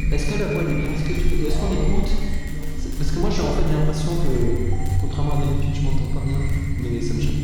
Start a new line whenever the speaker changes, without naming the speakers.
Est-ce que la voix est bien? Est-ce qu'on écoute? Parce que moi j'ai en fait l'impression que, contrairement à d'habitude, je m'entends pas bien, mais ça me gêne